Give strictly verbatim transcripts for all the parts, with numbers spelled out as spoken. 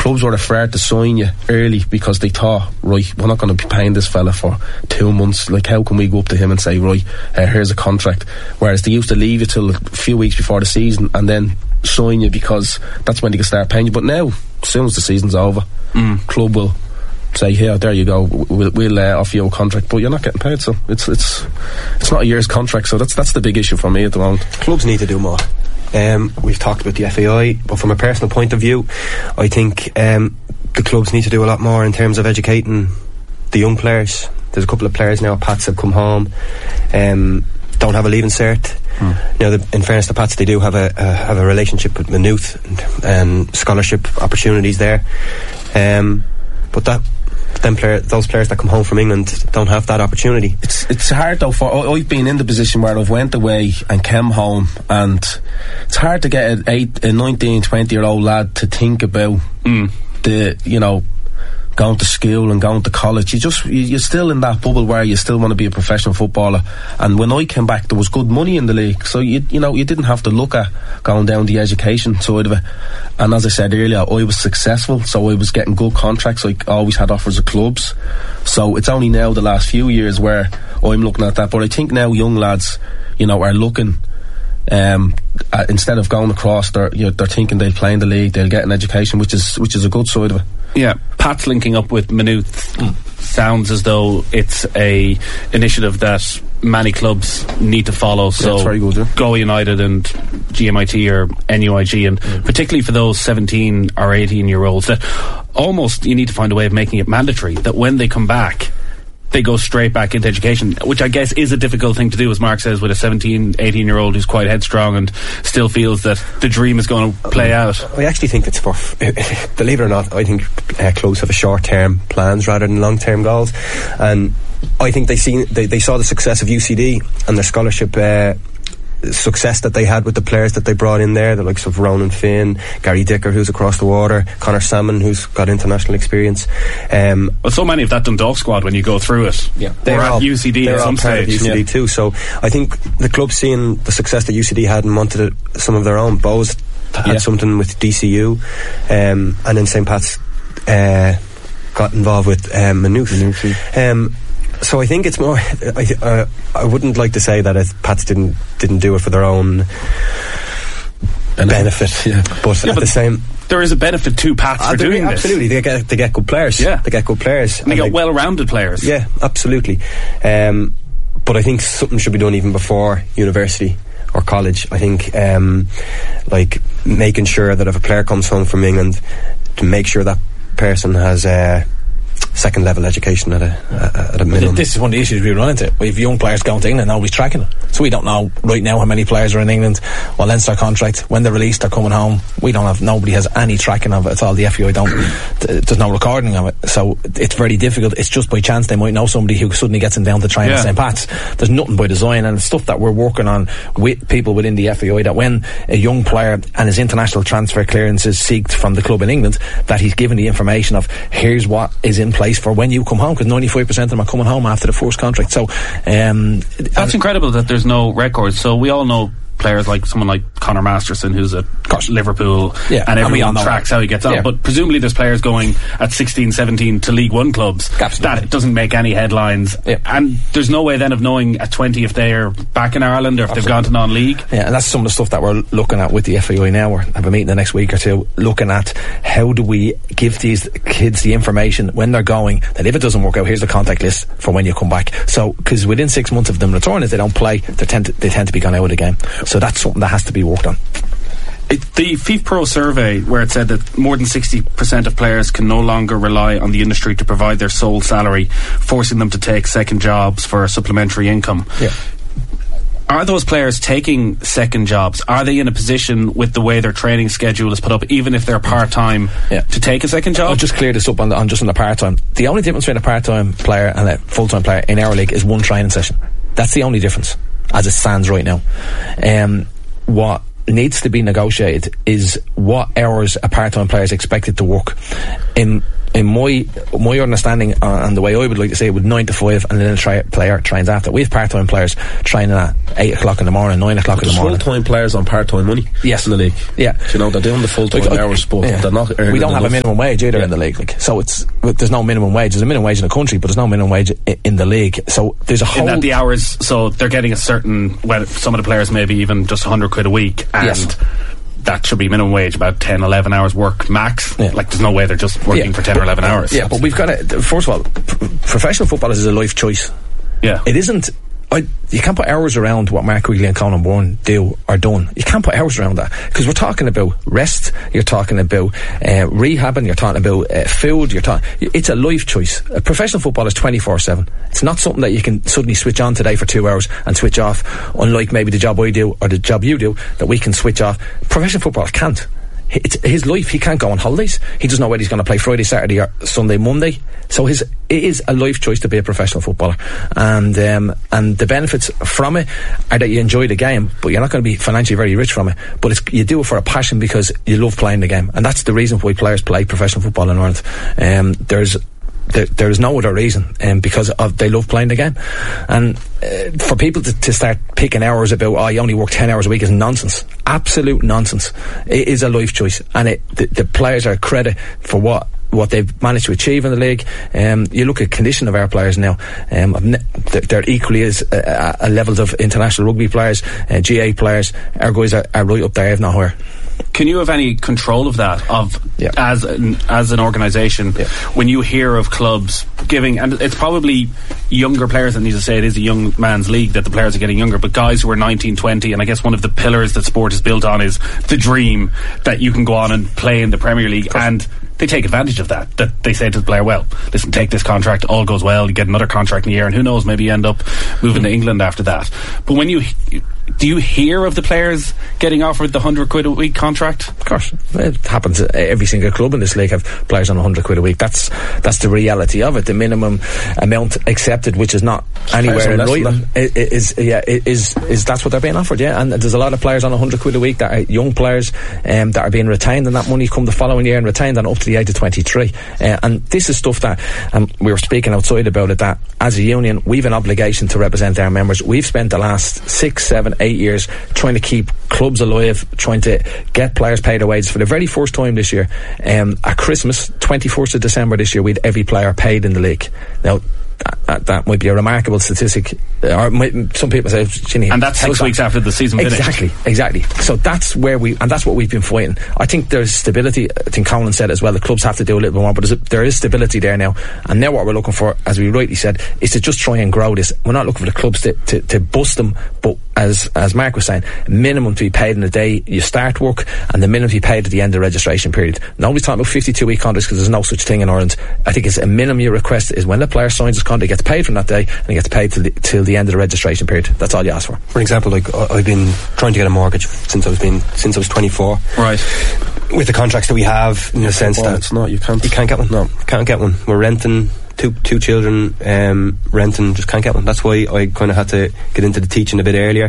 clubs were afraid to sign you early because they thought, right, we're not going to be paying this fella for two months. Like, how can we go up to him and say, right, uh, here's a contract? Whereas they used to leave you till a few weeks before the season and then sign you, because that's when they can start paying you. But now, as soon as the season's over, mm. club will say, here, there you go, we'll, we'll uh, offer you a contract, but you're not getting paid. So it's it's it's not a year's contract. So that's that's the big issue for me at the moment. Clubs need to do more. Um, we've talked about the F A I, but from a personal point of view, I think um, the clubs need to do a lot more in terms of educating the young players. There's a couple of players now, Pats, have come home, um, don't have a leaving cert. Mm. Now, the, in fairness to Pats, they do have a uh, have a relationship with Maynooth and, and scholarship opportunities there. Um, but that them player, those players that come home from England don't have that opportunity. It's it's hard though. For I've been in the position where I've went away and came home, and it's hard to get an eight, a nineteen, twenty year old lad to think about mm. the you know. going to school and going to college. You just you, you're still in that bubble where you still want to be a professional footballer. And when I came back, there was good money in the league, so you you know you didn't have to look at going down the education side of it. And as I said earlier, I was successful, so I was getting good contracts. I always had offers of clubs. So it's only now the last few years where I'm looking at that. But I think now young lads, you know, are looking. Um, uh, instead of going across, they're you know, they're thinking they'll play in the league, they'll get an education, which is which is a good side of it. Yeah, Pat's linking up with Maynooth mm. sounds as though it's a initiative that many clubs need to follow. So yeah, very good, yeah. Go United and G M I T or N U I G, and mm. particularly for those seventeen or eighteen year olds, that almost you need to find a way of making it mandatory that when they come back, they go straight back into education, which I guess is a difficult thing to do, as Mark says, with a seventeen, eighteen year old who's quite headstrong and still feels that the dream is going to play out. I actually think it's for, believe it or not, I think uh, clubs have a short term plans rather than long term goals, and I think they seen they, they saw the success of U C D and their scholarship uh, success that they had with the players that they brought in there, the likes of Ronan Finn, Gary Dicker, who's across the water, Connor Salmon, who's got international experience. Um, well, so many of that Dundalk squad, when you go through it, yeah, they're at U C D at some stage. U C D yeah. too. So I think the club, seeing the success that U C D had and wanted it, some of their own. Bowes had yeah. something with D C U, um, and then Saint Pat's uh, got involved with um, Maynooth. Um, So I think it's more. I, uh, I wouldn't like to say that if Pats didn't didn't do it for their own benefit, yeah. but yeah, at but the same, there is a benefit to Pats uh, for doing absolutely. this. Absolutely, they get they get good players. Yeah, they get good players, and they and get well-rounded players. Yeah, absolutely. Um, but I think something should be done even before university or college. I think um, like making sure that if a player comes home from England, to make sure that person has a uh, second level education at a, at a minimum. This is one of the issues we run into. We have young players going to England, nobody's tracking them, so we don't know right now how many players are in England, what length's their contract, when they're released, they're coming home. We don't have, nobody has any tracking of it at all. The F A I don't, there's no recording of it, so it's very difficult. It's just by chance they might know somebody who suddenly gets them down to train yeah. at Saint Pat's. There's nothing by design, and stuff that we're working on with people within the F A I, that when a young player and his international transfer clearance is seeked from the club in England, that he's given the information of here's what is in place for when you come home, because ninety-five percent of them are coming home after the first contract. So um, that's incredible that there's no records. So we all know players like someone like Conor Masterson, who's at Liverpool, yeah, and everyone and tracks how he gets on. Yeah. But presumably there's players going at sixteen, seventeen to League One clubs. Absolutely. That doesn't make any headlines. Yeah. And there's no way then of knowing at twenty if they're back in Ireland or if Absolutely. They've gone to non-league. Yeah, and that's some of the stuff that we're looking at with the F A I now. We're have a meeting the next week or two, looking at how do we give these kids the information when they're going, that if it doesn't work out, here's the contact list for when you come back. So, because within six months of them returning, if they don't play, they tend to, they tend to be gone out of the game. So that's something that has to be worked on. It, the FIFPro survey, where it said that more than sixty percent of players can no longer rely on the industry to provide their sole salary, forcing them to take second jobs for supplementary income. Yeah. Are those players taking second jobs? Are they in a position with the way their training schedule is put up, even if they're part-time, yeah. to take a second job? I'll just clear this up on, the, on just on the part-time. The only difference between a part-time player and a full-time player in our league is one training session. That's the only difference, as it stands right now. Um, what needs to be negotiated is what hours a part-time player is expected to work. In in my my understanding uh, and the way I would like to say it, with nine to five, and then a tri- player trains after. We have part-time players training at eight o'clock in the morning, nine o'clock in the morning. Full-time players on part-time money. Yes, in the league. Yeah, you know they're doing the full-time like, hours, but yeah. they're not. We don't have enough. a minimum wage either yeah. in the league. Like, so it's there's no minimum wage. There's a minimum wage in the country, but there's no minimum wage in, in the league. So there's a whole. In that the hours, so they're getting a certain. Well, some of the players maybe even just a hundred quid a week, and. Yes. That should be minimum wage, about ten, eleven hours work max. Yeah. Like, there's no way they're just working yeah. for ten or eleven hours. Yeah, but we've got to, first of all, p- professional football is a life choice. Yeah. It isn't, I, you can't put hours around what Mark Quigley and Conan Bourne do or done. You can't put hours around that, because we're talking about rest, you're talking about uh, rehabbing, you're talking about uh, food, you're talking, it's a life choice. A professional football is twenty-four seven. It's not something that you can suddenly switch on today for two hours and switch off, unlike maybe the job I do or the job you do, that we can switch off. Professional football can't. It's his life. He can't go on holidays. He doesn't know whether he's going to play Friday, Saturday or Sunday, Monday. So his it is a life choice to be a professional footballer, and um, and the benefits from it are that you enjoy the game, but you're not going to be financially very rich from it. But it's, you do it for a passion because you love playing the game, and that's the reason why players play professional football in Ireland. Um, there's There, there is no other reason, um, because of they love playing the game. And uh, for people to, to start picking hours about, oh, you only work ten hours a week, is nonsense. Absolute nonsense. It is a life choice, and it, the, the players are a credit for what what they've managed to achieve in the league. Um, you look at condition of our players now, um, they're equally as uh, uh, levels of international rugby players, uh, G A players. Our guys are, are right up there, if not higher. Can you have any control of that, of yeah. as an, as an organisation, yeah. when you hear of clubs giving, and it's probably younger players that need to say it is a young man's league, that the players are getting younger, but guys who are nineteen, twenty, and I guess one of the pillars that sport is built on is the dream that you can go on and play in the Premier League, and they take advantage of that. That they say to the player, well, listen, take this contract, all goes well, you get another contract in a year, and who knows, maybe you end up moving mm. to England after that. But when you do you hear of the players getting offered the hundred quid a week contract? Of course, it happens. Every single club in this league have players on a hundred quid a week. That's that's the reality of it. The minimum amount accepted, which is not anywhere in writing, is yeah is is that's what they're being offered. Yeah, and there's a lot of players on a hundred quid a week that are young players, um, that are being retained, and that money come the following year and retained on up to the age of twenty-three. Uh, and this is stuff that um, we were speaking outside about it. That as a union, we've an obligation to represent our members. We've spent the last six, seven, eight years trying to keep clubs alive, trying to get players paid their wages. For the very first time this year, um, at Christmas, twenty-first of December this year, we had every player paid in the league. Now that, that, that might be a remarkable statistic, or might, some people say, Ginny, and that's six weeks that? after the season finished. Exactly, exactly. So that's where we, and that's what we've been fighting. I think there's stability. I think Colin said as well, the clubs have to do a little bit more, but a, there is stability there now. And now what we're looking for, as we rightly said, is to just try and grow this. We're not looking for the clubs to, to, to bust them, but as as Mark was saying, minimum to be paid in the day you start work, and the minimum to be paid at the end of the registration period. Nobody's talking about fifty-two week contracts, because there's no such thing in Ireland. I think it's a minimum you request is when the player signs his contract, he gets paid from that day, and he gets paid till the, till the end of the registration period. That's all you ask for. For example, like I've been trying to get a mortgage since I was been since I was twenty-four. Right. With the contracts that we have, in the sense well, that it's not, you can't, you can't get one. No, can't get one. We're renting. Two two children, um, renting, just can't get one. That's why I kind of had to get into the teaching a bit earlier,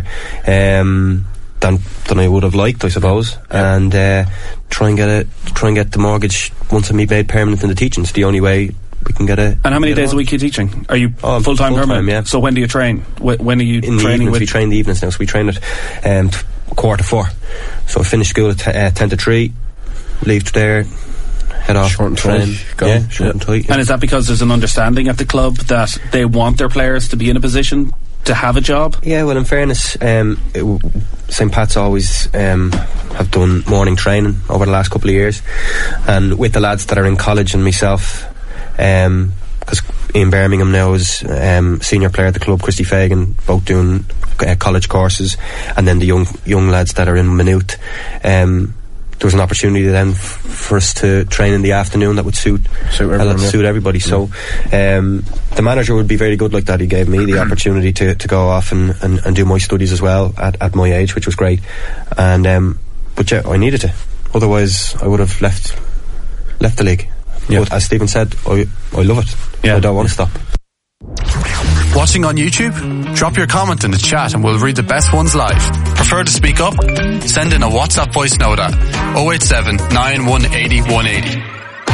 um, than than I would have liked, I suppose, yeah. and uh, try and get a try and get the mortgage once I'm made permanent in the teaching. It's the only way we can get a. And how many days a week are you teaching? Are you oh, full time permanent? Yeah. So when do you train? Wh- when are you in training? The evenings, with? We train the evenings now, so we train at um, t- quarter to four. So I finish school at t- uh, ten to three, leave there. Head off, short and train, go. Yeah, short yeah. and tight. Yeah. And is that because there's an understanding at the club that they want their players to be in a position to have a job? Yeah, well, in fairness, um, Saint Pat's always um, have done morning training over the last couple of years, and with the lads that are in college and myself, because um, Ian Birmingham now is um, senior player at the club, Christy Fagan, both doing uh, college courses, and then the young young lads that are in Maynooth. Um, there was an opportunity then f- for us to train in the afternoon that would suit suit everybody, uh, suit everybody. Yeah. So um, the manager would be very good like that. He gave me the opportunity to, to go off and, and, and do my studies as well at, at my age, which was great. And um, but yeah, I needed to, otherwise I would have left left the league. Yeah. But as Stephen said, I, I love it. Yeah. I don't want to stop. Watching on YouTube? Drop your comment in the chat and we'll read the best ones live. Prefer to speak up? Send in a WhatsApp voice note at oh eight seven, nine one eight oh, one eight oh.